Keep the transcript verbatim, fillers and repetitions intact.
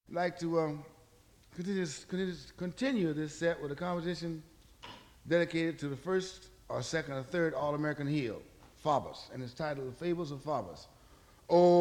I'd like to um, continue, this- continue this- continue this set with a composition dedicated to the first or second or third All-American heel, Faubus, and it's titled The Fables of Faubus. Oh,